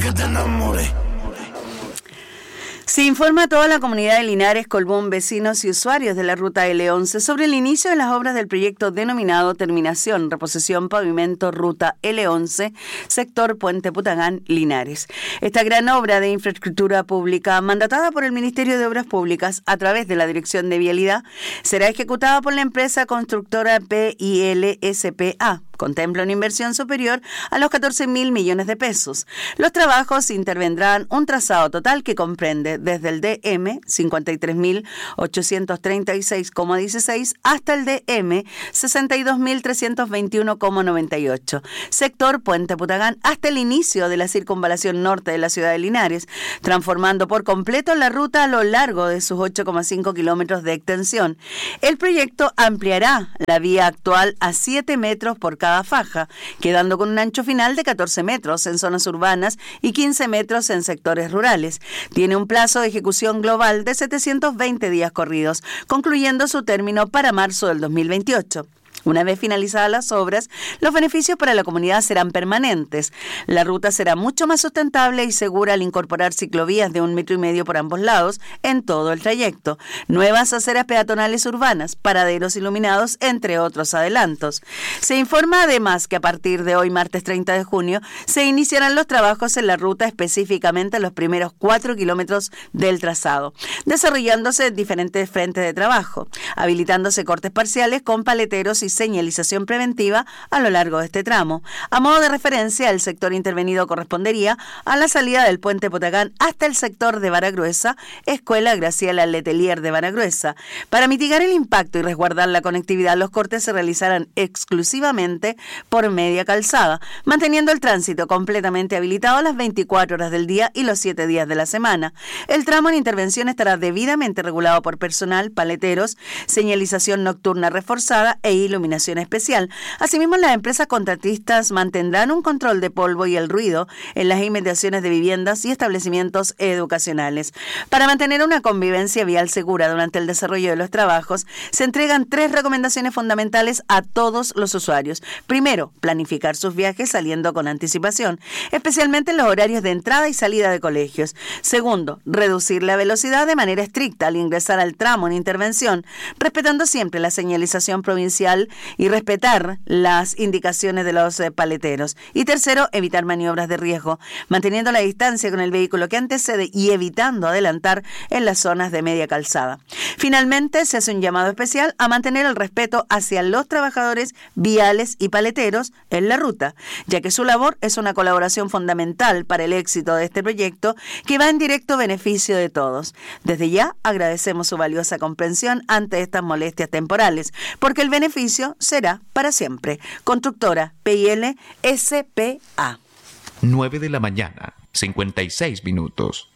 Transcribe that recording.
que te enamore. Se informa a toda la comunidad de Linares, Colbún, vecinos y usuarios de la ruta L11 sobre el inicio de las obras del proyecto denominado Terminación, Reposición, Pavimento, Ruta L11, sector Puente Putagán, Linares. Esta gran obra de infraestructura pública, mandatada por el Ministerio de Obras Públicas a través de la Dirección de Vialidad, será ejecutada por la empresa constructora PILSPA. Contempla una inversión superior a los 14.000 millones de pesos. Los trabajos intervendrán un trazado total que comprende desde el DM 53.836,16 hasta el DM 62.321,98. Sector Puente Putagán hasta el inicio de la circunvalación norte de la ciudad de Linares, transformando por completo la ruta a lo largo de sus 8,5 kilómetros de extensión. El proyecto ampliará la vía actual a 7 metros por cada faja, quedando con un ancho final de 14 metros en zonas urbanas y 15 metros en sectores rurales. Tiene un plazo de ejecución global de 720 días corridos, concluyendo su término para marzo del 2028. Una vez finalizadas las obras, los beneficios para la comunidad serán permanentes. La ruta será mucho más sustentable y segura al incorporar ciclovías de 1,5 metros por ambos lados en todo el trayecto, nuevas aceras peatonales urbanas, paraderos iluminados, entre otros adelantos. Se informa además que a partir de hoy, martes 30 de junio, se iniciarán los trabajos en la ruta, específicamente en los primeros 4 kilómetros del trazado, desarrollándose diferentes frentes de trabajo, habilitándose cortes parciales con paleteros y señalización preventiva a lo largo de este tramo. A modo de referencia, el sector intervenido correspondería a la salida del Puente Putagán hasta el sector de Varagruesa, Escuela Graciela Letelier de Varagruesa. Para mitigar el impacto y resguardar la conectividad, los cortes se realizarán exclusivamente por media calzada, manteniendo el tránsito completamente habilitado las 24 horas del día y los 7 días de la semana. El tramo en intervención estará debidamente regulado por personal, paleteros, señalización nocturna reforzada e iluminación especial. Asimismo, las empresas contratistas mantendrán un control de polvo y el ruido en las inmediaciones de viviendas y establecimientos educacionales. Para mantener una convivencia vial segura durante el desarrollo de los trabajos, se entregan 3 recomendaciones fundamentales a todos los usuarios. Primero, planificar sus viajes saliendo con anticipación, especialmente en los horarios de entrada y salida de colegios. Segundo, reducir la velocidad de manera estricta al ingresar al tramo en intervención, respetando siempre la señalización provincial y respetar las indicaciones de los paleteros. Y tercero, evitar maniobras de riesgo, manteniendo la distancia con el vehículo que antecede y evitando adelantar en las zonas de media calzada. Finalmente, se hace un llamado especial a mantener el respeto hacia los trabajadores viales y paleteros en la ruta, ya que su labor es una colaboración fundamental para el éxito de este proyecto que va en directo beneficio de todos. Desde ya agradecemos su valiosa comprensión ante estas molestias temporales, porque el beneficio será para siempre. Constructora PILSPA. 9 de la mañana, 56 minutos.